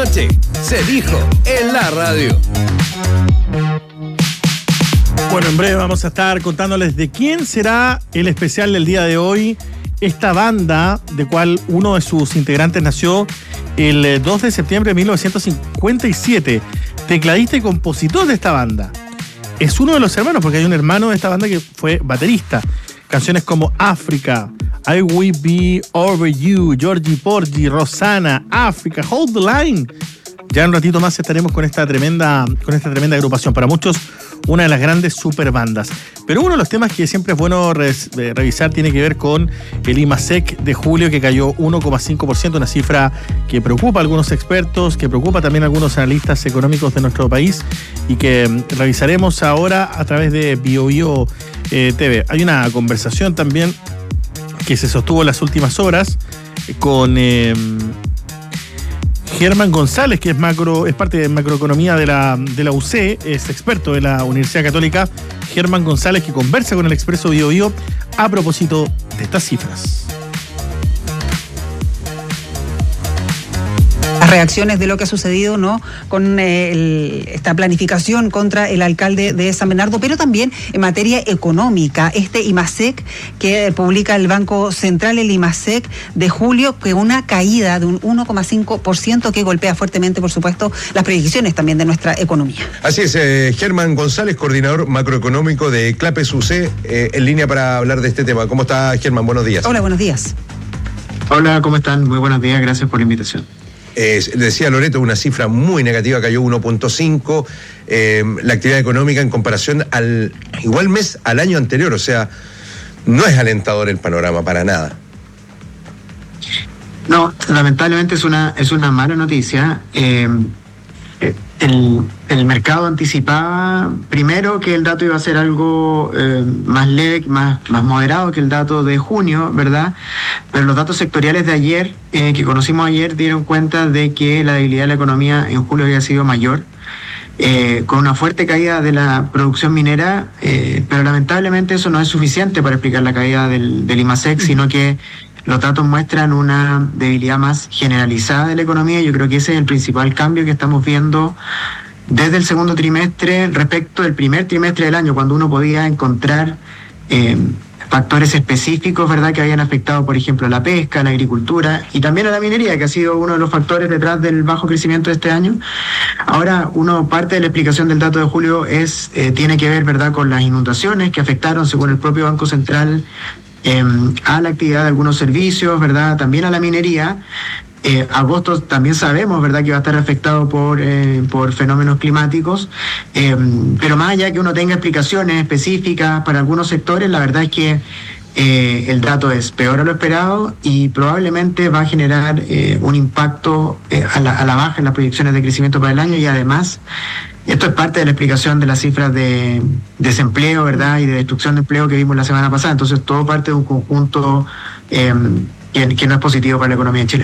Noche se dijo en la radio. Bueno, en breve vamos a estar contándoles de quién será el especial del día de hoy. Esta banda, de cual uno de sus integrantes nació el 2 de septiembre de 1957, tecladista y compositor de esta banda. Es uno de los hermanos, porque hay un hermano de esta banda que fue baterista. Canciones como África, I Will Be Over You, Georgie Porgy, Rosanna, África, Hold the Line. Ya en un ratito más estaremos con esta tremenda agrupación. Para muchos, una de las grandes super bandas. Pero uno de los temas que siempre es bueno revisar tiene que ver con el IMASEC de julio, que cayó 1,5%, una cifra que preocupa a algunos expertos, que preocupa también a algunos analistas económicos de nuestro país y que revisaremos ahora a través de BioBio TV. Hay una conversación también que se sostuvo en las últimas horas con Germán González, que es parte de macroeconomía de la UC, es experto de la Universidad Católica. Germán González, que conversa con el Expreso BioBio a propósito de estas cifras. Las reacciones de lo que ha sucedido, ¿no?, con esta planificación contra el alcalde de San Bernardo, pero también en materia económica, este IMASEC que publica el Banco Central, el IMASEC de julio, que una caída de un 1,5% que golpea fuertemente, por supuesto, las predicciones también de nuestra economía. Así es, Germán González, coordinador macroeconómico de CLAPES UC, en línea para hablar de este tema. ¿Cómo está, Germán? Buenos días. Hola, buenos días. Hola, ¿cómo están? Muy buenos días, gracias por la invitación. Decía Loreto, una cifra muy negativa, cayó 1,5%, la actividad económica en comparación al igual mes al año anterior, o sea, no es alentador el panorama para nada. No, lamentablemente es una mala noticia. El mercado anticipaba primero que el dato iba a ser algo más leve, más moderado que el dato de junio, ¿verdad? Pero los datos sectoriales de ayer, que conocimos ayer, dieron cuenta de que la debilidad de la economía en julio había sido mayor, con una fuerte caída de la producción minera, pero lamentablemente eso no es suficiente para explicar la caída del IMASEC, sino que los datos muestran una debilidad más generalizada de la economía. Yo creo que ese es el principal cambio que estamos viendo desde el segundo trimestre respecto del primer trimestre del año, cuando uno podía encontrar factores específicos, ¿verdad?, que habían afectado, por ejemplo, a la pesca, a la agricultura y también a la minería, que ha sido uno de los factores detrás del bajo crecimiento de este año. Ahora, parte de la explicación del dato de julio tiene que ver, ¿verdad?, con las inundaciones que afectaron, según el propio Banco Central, a la actividad de algunos servicios, ¿verdad?, también a la minería. Agosto también sabemos, ¿verdad?, que va a estar afectado por fenómenos climáticos, pero más allá que uno tenga explicaciones específicas para algunos sectores, la verdad es que el dato es peor a lo esperado y probablemente va a generar un impacto a la baja en las proyecciones de crecimiento para el año. Y además, esto es parte de la explicación de las cifras de desempleo, ¿verdad?, y de destrucción de empleo que vimos la semana pasada. Entonces, todo parte de un conjunto que no es positivo para la economía en Chile.